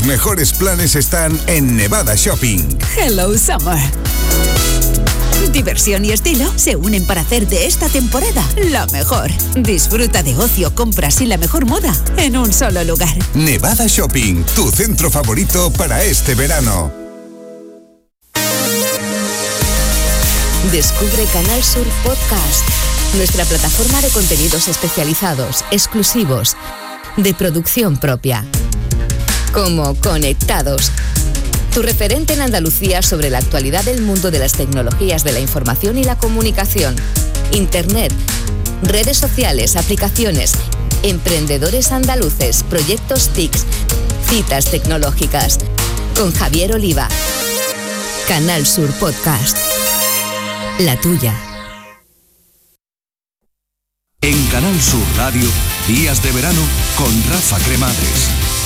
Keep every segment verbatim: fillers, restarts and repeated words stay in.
Mejores planes están en Nevada Shopping. Hello Summer. Diversión y estilo se unen para hacer de esta temporada la mejor. Disfruta de ocio, compras y la mejor moda en un solo lugar. Nevada Shopping, tu centro favorito para este verano. Descubre Canal Sur Podcast, nuestra plataforma de contenidos especializados, exclusivos, de producción propia. Como Conectados, tu referente en Andalucía sobre la actualidad del mundo de las tecnologías de la información y la comunicación, Internet, redes sociales, aplicaciones, emprendedores andaluces, proyectos T I C, citas tecnológicas. Con Javier Oliva. Canal Sur Podcast. La tuya. En Canal Sur Radio, Días de Verano con Rafa Cremades.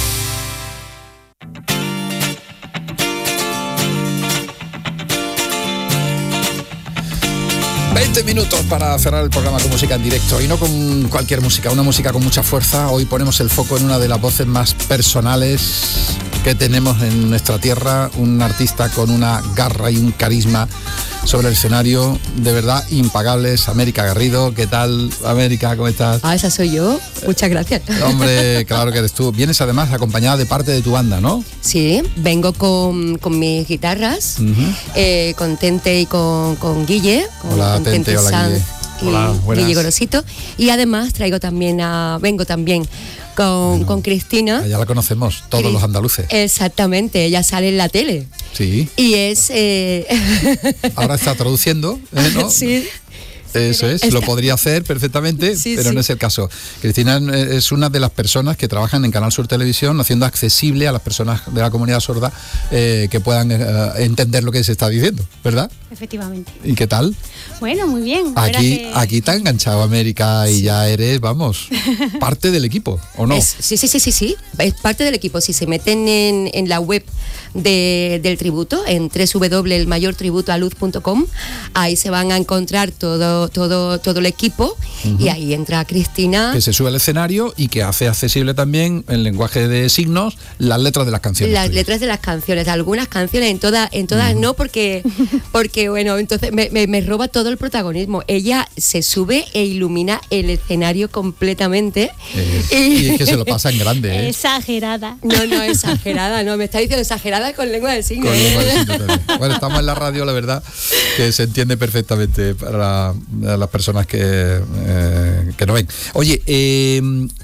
veinte minutos para cerrar el programa con música en directo, y no con cualquier música, una música con mucha fuerza. Hoy ponemos el foco en una de las voces más personales que tenemos en nuestra tierra, un artista con una garra y un carisma sobre el escenario de verdad impagables. América Garrido. ¿Qué tal, América? ¿Cómo estás? Ah, esa soy yo. Muchas gracias. Hombre, claro que eres tú. Vienes además acompañada de parte de tu banda, ¿no? Sí, vengo con, con mis guitarras, uh-huh. eh, con Tente y con, con Guille. Con, hola, con Tente, Tente hola, Sanz Guille. Y hola, buenas. Guille Gorosito. Y además traigo también a, vengo también con, bueno, con Cristina. Ya la conocemos, todos Cris- los andaluces. Exactamente, ella sale en la tele. Sí. Y es... Eh... Ahora está traduciendo, ¿eh, ¿no? Sí. Eso es, lo podría hacer perfectamente, sí, pero sí. No es el caso. Cristina es una de las personas que trabajan en Canal Sur Televisión, haciendo accesible a las personas de la comunidad sorda eh, que puedan eh, entender lo que se está diciendo, ¿verdad? Efectivamente. ¿Y qué tal? Bueno, muy bien. Aquí, que... aquí te ha enganchado América y sí. Ya eres, vamos, parte del equipo, ¿o no? Es, sí, sí, sí, sí, sí, es parte del equipo. Si se meten en, en la web de, del tributo, en doble u doble u doble u punto el mayor tributo a luz punto com, ahí se van a encontrar todo todo todo el equipo, uh-huh. Y ahí entra Cristina, que se sube al escenario y que hace accesible también en lenguaje de signos las letras de las canciones. Las tuyas. letras de las canciones, algunas canciones, en todas en todas uh-huh. No, porque porque bueno, entonces me, me, me roba todo el protagonismo. Ella se sube e ilumina el escenario completamente. Es, y, y es que se lo pasa en grande, ¿eh? Exagerada. No, no, exagerada, no, me está diciendo exagerada con lengua de signos. Con lengua de signos también. Bueno, estamos en la radio, la verdad, que se entiende perfectamente para las personas que, eh, que no ven. Oye, eh,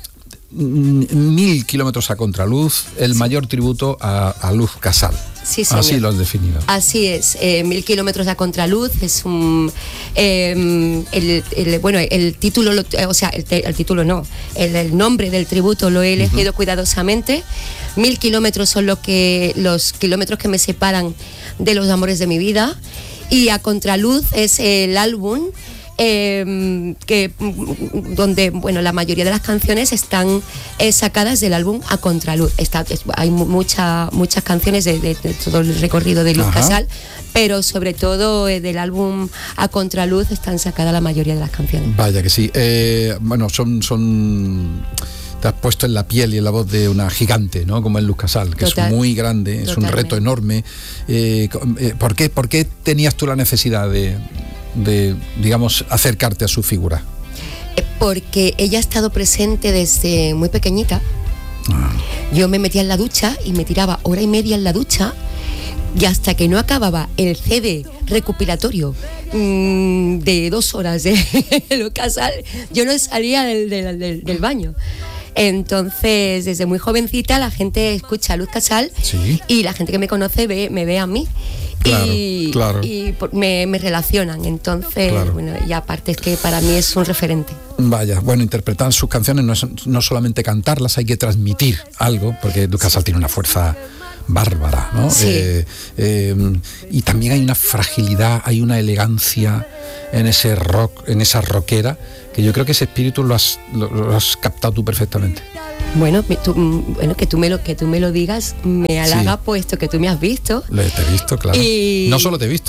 mil kilómetros a contraluz, el sí. mayor tributo a, a Luz Casal. Sí, señor. Así lo has definido. Así es, eh, mil kilómetros a contraluz es un eh, el, el, bueno, el título, lo, o sea, el, el título no, el, el nombre del tributo lo he elegido uh-huh. cuidadosamente. Mil kilómetros son lo que, los kilómetros que me separan de los amores de mi vida, y a contraluz es el álbum Eh, que donde bueno la mayoría de las canciones están eh, sacadas del álbum A Contraluz. Está, es, hay mucha, muchas canciones de, de, de todo el recorrido de Luz Ajá. Casal, pero sobre todo eh, del álbum A Contraluz están sacadas la mayoría de las canciones. Vaya que sí. Eh, bueno, son son te has puesto en la piel y en la voz de una gigante, ¿no? Como es Luz Casal, que Total. es muy grande, es Totalmente. un reto enorme. Eh, ¿por qué, ¿Por qué tenías tú la necesidad de de, digamos, acercarte a su figura? Porque ella ha estado presente desde muy pequeñita. Ah. Yo me metía en la ducha y me tiraba hora y media en la ducha, y hasta que no acababa el C D recopilatorio mmm, de dos horas de Luz Casal, yo no salía del, del, del, del baño. Entonces, desde muy jovencita la gente escucha a Luz Casal, ¿sí? Y la gente que me conoce ve, me ve a mí. Claro, y, claro. y me, me relacionan, entonces, claro. Bueno, y aparte es que para mí es un referente. Vaya, bueno, interpretar sus canciones no es no solamente cantarlas, hay que transmitir algo, porque Luz Casal tiene una fuerza bárbara, ¿no? Sí. Eh, eh, y también hay una fragilidad, hay una elegancia en ese rock, en esa rockera, que yo creo que ese espíritu lo has, lo, lo has captado tú perfectamente. Bueno, tú, bueno que, tú me lo, que tú me lo digas me halaga, sí. Puesto que tú me has visto. Le, te he visto, claro. Y... No solo te he visto.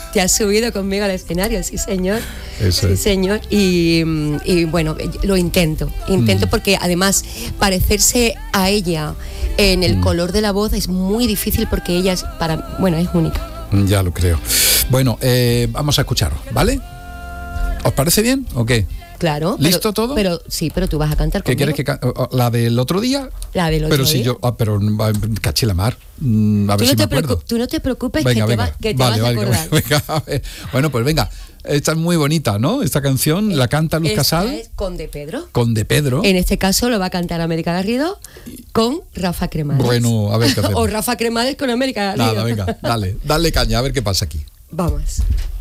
te has subido conmigo al escenario, sí señor. Eso sí es. señor. Y, y bueno, lo intento, intento Mm. porque además parecerse a ella en el Mm. color de la voz es muy difícil porque ella es para, bueno, es única. Ya lo creo. Bueno, eh, vamos a escucharos, ¿vale? ¿Os parece bien o qué? Claro. ¿Listo pero, todo? Pero sí, pero tú vas a cantar ¿Qué conmigo. quieres que ca- o- o- la del otro día? La del otro Pero si día. yo, ah, pero mm, caché la mar. Mm, a ver Tú no, si me te acuerdo. preocu- tú no te preocupes Venga, que te, venga. va- que te Vale, vas a vale, acordar. venga, a ver. Bueno, pues venga. Esta es muy bonita, ¿no? Esta canción la canta Luz Esta Casal es con De Pedro. con De Pedro. En este caso lo va a cantar América Garrido con Rafa Cremades. Bueno, a ver qué hacemos. O Rafa Cremades con América Garrido. Nada, venga, dale, dale caña, a ver qué pasa aquí. Vamos.